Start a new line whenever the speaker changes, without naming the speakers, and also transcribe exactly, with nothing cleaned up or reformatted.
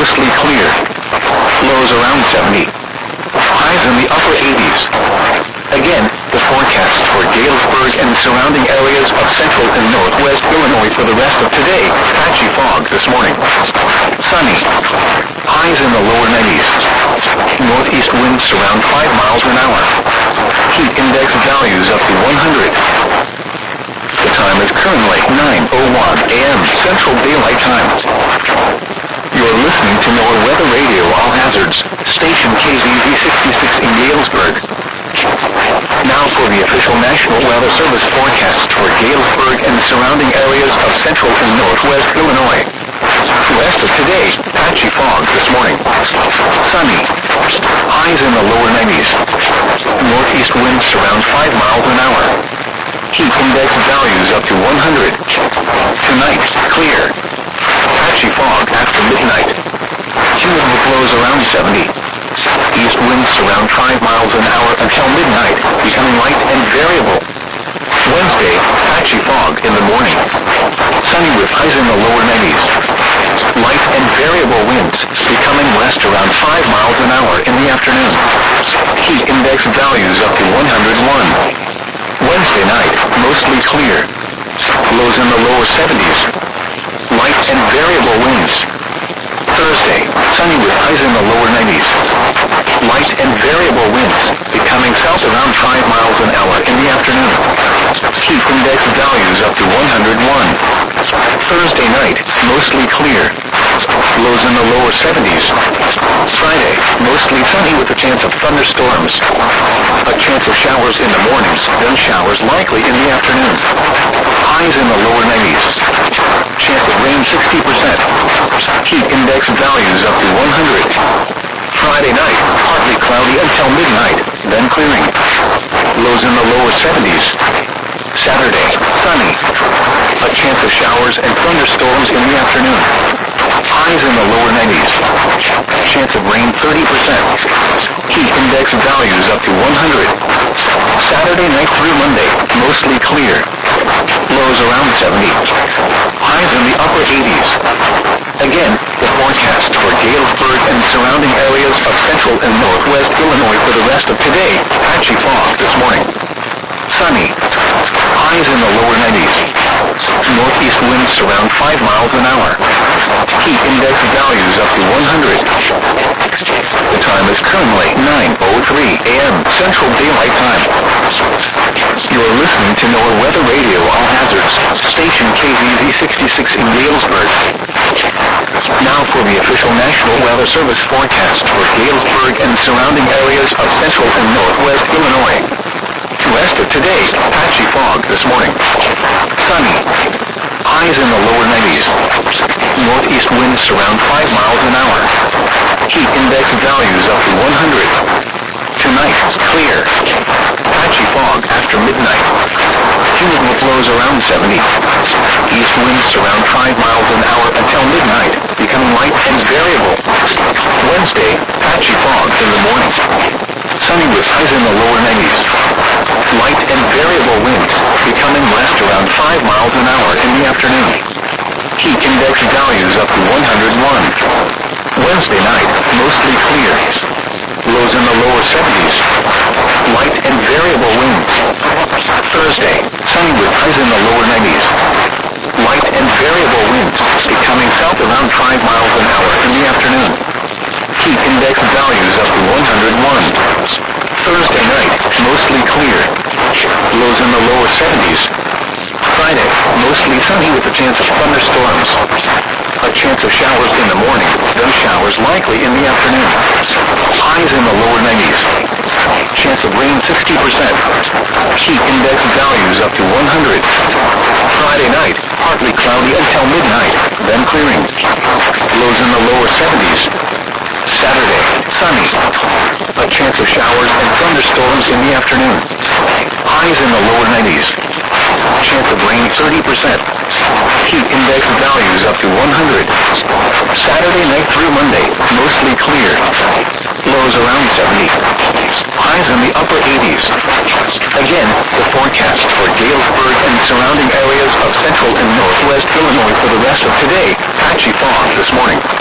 mostly clear. Lows around seventy. Highs in the upper eighties. Again, the forecast for Galesburg and surrounding areas of central and northwest Illinois for the rest of today. Patchy fog this morning. Sunny. Highs in the lower nineties. Northeast winds around five miles an hour. Heat index values up to one hundred. The time is currently nine oh one a m Central Daylight Time. You're listening to NOAA Weather Radio All Hazards, station K Z Z sixty-six in Galesburg. Now for the official National Weather Service forecast for Galesburg and surrounding areas of central and northwest Illinois. West of today, patchy fog this morning. Sunny. Highs in the lower nineties. Northeast winds around five miles an hour. Heat index values up to one hundred. Tonight, clear. Patchy fog after midnight. Humid with lows around seventy. East winds around five miles an hour until midnight, becoming light and variable. Wednesday, patchy fog in the morning. Sunny with highs in the lower nineties. Light and variable winds, becoming west around five miles an hour in the afternoon. Heat index values up to one hundred one. Wednesday night, mostly clear. Lows in the lower seventies. Light and variable winds. Thursday, sunny with highs in the lower nineties. Light and variable winds, becoming south around five miles an hour in the afternoon. Heat index values up to one hundred one. Thursday night, mostly clear. Lows in the lower seventies. Friday, mostly sunny with a chance of thunderstorms. A chance of showers in the mornings, then showers likely in the afternoon. Highs in the lower nineties. Chance of rain sixty percent. Heat index values up to one hundred. Friday night, partly cloudy until midnight, then clearing. Lows in the lower seventies. Saturday, sunny. A chance of showers and thunderstorms in the afternoon. Highs in the lower nineties. Chance of rain thirty percent. Heat index values up to one hundred. Saturday night through Monday, mostly clear. Lows around seventy. Highs in the upper eighties. Again, the forecast for Galesburg and surrounding areas of central and northwest Illinois for the rest of today. Patchy fog this morning. Sunny. Highs in the lower nineties. Northeast winds around five miles an hour. Heat index values up to one hundred. The time is currently nine oh three a m Central Daylight Time. You're listening to NOAA Weather Radio All Hazards, station K Z Z sixty-six in Galesburg. Now for the official National Weather Service forecast for Galesburg and surrounding areas of central and northwest Illinois. West of today, patchy fog this morning. Sunny. Highs in the lower nineties. Northeast winds around five miles an hour. Heat index values up to one hundred. Tonight, clear. Patchy fog after midnight. Humid with lows around seventy. East winds around five miles an hour until midnight, becoming light and variable. Wednesday, patchy fog in the morning. Sunny with highs in the lower nineties. Light and variable winds, becoming west around five miles an hour in the afternoon. Heat index values up to one hundred one. Wednesday night, mostly clear. Lows in the lower seventies. Light and variable winds. Thursday, sunny with highs in the lower nineties. Light and variable winds, becoming south around five miles an hour in the afternoon. Heat index values up to one hundred one. Thursday night, mostly clear. Lows in the lower seventies. Friday, mostly sunny with a chance of thunderstorms. A chance of showers in the morning, then showers likely in the afternoon. Highs in the lower nineties. Chance of rain sixty percent. Heat index values up to one hundred. Friday night, partly cloudy until midnight, then clearing. Lows in the lower seventies. Saturday, sunny. A chance of showers and thunderstorms in the afternoon. Highs in the lower nineties. Chance of rain thirty percent. Heat index values up to one hundred. Saturday night through Monday, mostly clear. Lows around seventy. Highs in the upper eighties. Again, the forecast for Galesburg and surrounding areas of central and northwest Illinois for the rest of today. Patchy fog this morning.